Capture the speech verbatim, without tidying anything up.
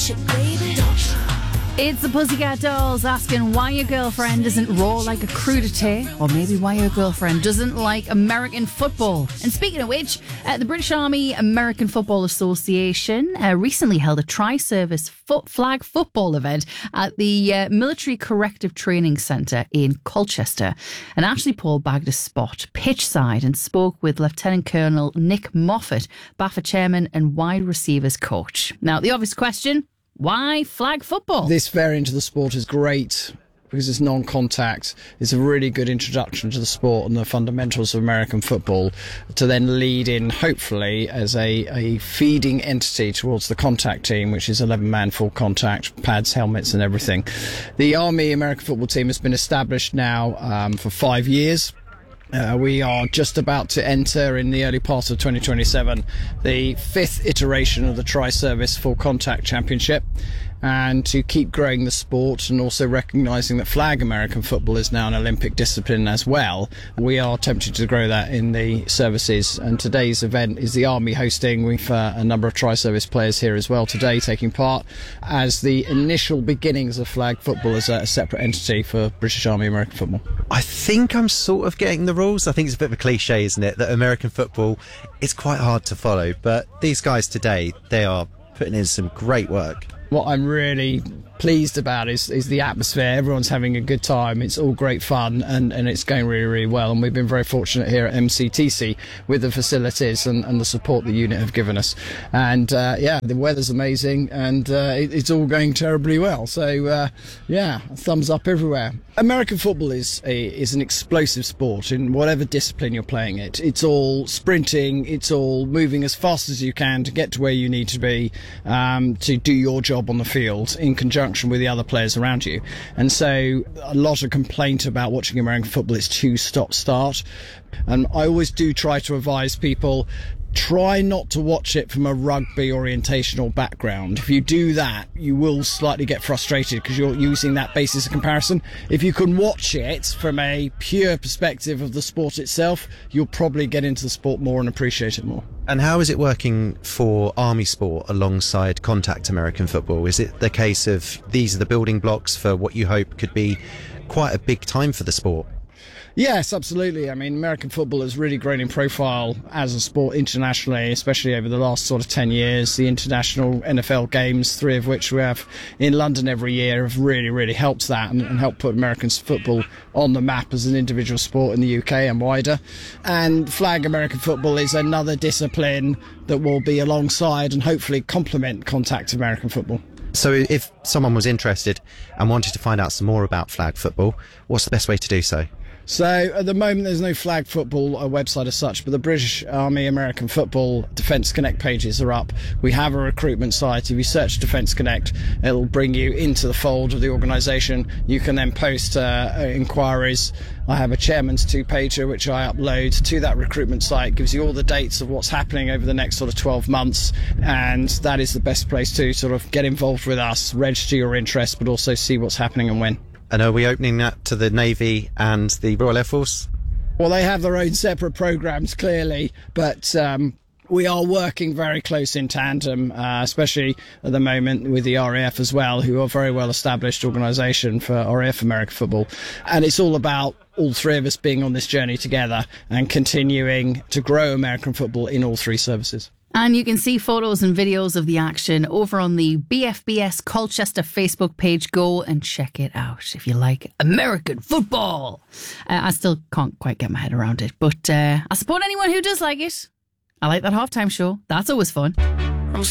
Don't you, baby? Don't you? It's the Pussycat Dolls asking why your girlfriend isn't raw like a crudité, or maybe why your girlfriend doesn't like American football. And speaking of which, uh, the British Army American Football Association uh, recently held a tri-service foot flag football event at the uh, Military Corrective Training Centre in Colchester. And Ashley Paul bagged a spot pitch side and spoke with Lieutenant Colonel Nick Moffat, B A F A chairman and wide receivers coach. Now, the obvious question: why flag football? This variant of the sport is great because it's non-contact. It's a really good introduction to the sport and the fundamentals of American football to then lead in, hopefully, as a, a feeding entity towards the contact team, which is eleven-man full contact, pads, helmets and everything. The Army American football team has been established now um, for five years. Uh, we are just about to enter, in the early part of twenty twenty-seven, the fifth iteration of the Tri-Service Full Contact Championship. And to keep growing the sport and also recognising that flag American football is now an Olympic discipline as well, we are attempting to grow that in the services. And today's event is the Army hosting. We've uh, a number of tri-service players here as well today taking part as the initial beginnings of flag football as a, a separate entity for British Army American football. I think I'm sort of getting the rules. I think it's a bit of a cliche, isn't it, that American football is quite hard to follow. But these guys today, they are putting in some great work. What I'm really pleased about is is the atmosphere. Everyone's having a good time. It's all great fun, and, and it's going really, really well. And we've been very fortunate here at M C T C with the facilities and, and the support the unit have given us. And uh, yeah, the weather's amazing, and uh, it, it's all going terribly well. So uh, yeah, thumbs up everywhere. American football is a, is an explosive sport in whatever discipline you're playing it. It's all sprinting. It's all moving as fast as you can to get to where you need to be um, to do your job on the field in conjunction with the other players around you. And so a lot of complaint about watching American football is to stop start. And I always do try to advise people, try not to watch it from a rugby orientational background. If you do that, you will slightly get frustrated because you're using that basis of comparison. If you can watch it from a pure perspective of the sport itself, you'll probably get into the sport more and appreciate it more. And how is it working for Army sport alongside contact American football? Is it the case of these are the building blocks for what you hope could be quite a big time for the sport? Yes, absolutely. I mean, American football has really grown in profile as a sport internationally, especially over the last sort of ten years. The international N F L games, three of which we have in London every year, have really, really helped that and, and helped put American football on the map as an individual sport in the U K and wider. And flag American football is another discipline that will be alongside and hopefully complement contact American football. So if someone was interested and wanted to find out some more about flag football, what's the best way to do so? So at the moment there's no flag football uh, website as such, but the British Army American Football Defence Connect pages are up. We have a recruitment site. If you search Defence Connect, it'll bring you into the fold of the organisation. You can then post uh, inquiries. I have a chairman's two-pager which I upload to that recruitment site. It gives you all the dates of what's happening over the next sort of twelve months, and that is the best place to sort of get involved with us, register your interest, but also see what's happening and when. And are we opening that to the Navy and the Royal Air Force? Well, they have their own separate programmes, clearly, but um, we are working very close in tandem, uh, especially at the moment with the R A F as well, who are a very well-established organisation for R A F American football. And it's all about all three of us being on this journey together and continuing to grow American football in all three services. And you can see photos and videos of the action over on the B F B S Colchester Facebook page. Go and check it out if you like American football. Uh, I still can't quite get my head around it, but uh, I support anyone who does like it. I like that halftime show. That's always fun.